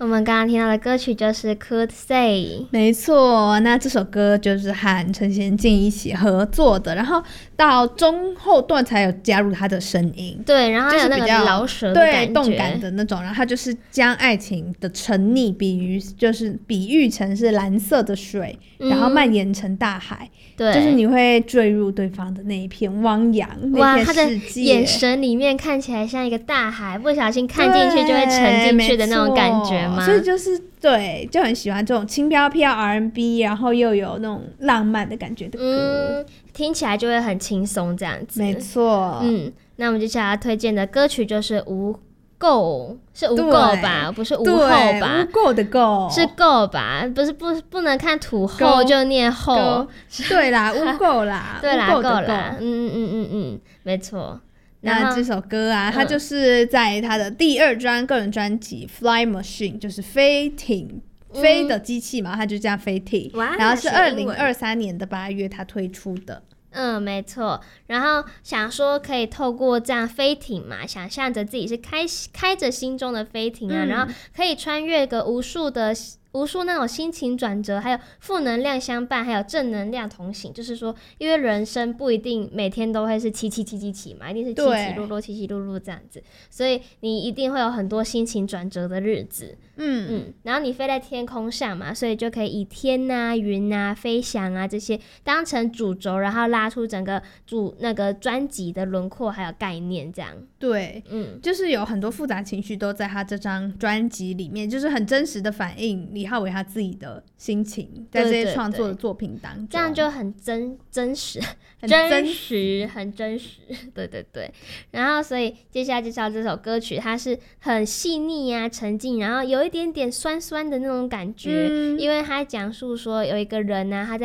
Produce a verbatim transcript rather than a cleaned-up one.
我们刚刚听到的歌曲就是 Could Say。 没错，那这首歌就是和陈贤进一起合作的，然后到中后段才有加入他的声音。 对，然后还有那个就是比较饶舌的感觉， 对动感的那种，然后他就是将爱情的沉溺比喻，就是比喻成是蓝色的水， 嗯然后蔓延成大海， 对， 就是你会坠入对方的那一片汪洋， 哇， 那他的片世界， 眼神里面看起来像一个大海，不小心看进去就会沉进去的那种感觉吗？ 所以就是对，就很喜欢这种轻飘飘 R and B， 然后又有那种浪漫的感觉的歌， 嗯，听起来就会很轻松这样子。 没错， 嗯，那我们接下来推荐的歌曲就是无垢，是无垢吧，不是无后吧？ 无垢的垢是垢吧？不是不不能看土后就念后， 对啦，污垢啦， 对啦， 污垢的垢啦，嗯嗯嗯嗯嗯，没错。 那这首歌啊，它就是在他的第二张个人专辑《Fly Machine》，就是飞艇。飞的机器嘛，它就这样飞艇，然后是二零二三年的八月他推出的。 嗯，没错。然后想说可以透过这样飞艇嘛，想象着自己是开开着心中的飞艇啊、嗯，然后可以穿越个无数的无数那种心情转折，还有负能量相伴，还有正能量同行。就是说，因为人生不一定每天都会是起起起起起嘛，一定是起起落落起起落落这样子，所以你一定会有很多心情转折的日子。嗯嗯，然后你飞在天空上嘛，所以就可以以天啊、云啊、飞翔啊这些当成主轴，然后拉出整个主那个专辑的轮廓还有概念这样。 对，嗯，就是有很多复杂情绪都在他这张专辑里面，就是很真实的反映李浩伟他自己的心情，在这些创作的作品当中， 这样就很真真实， 很真真实，很真实，对对对。然后，所以接下来介绍这首歌曲，它是很细腻啊、沉静，然后有一点点酸酸的那种感觉，嗯、因为它讲述说有一个人呢、啊，他在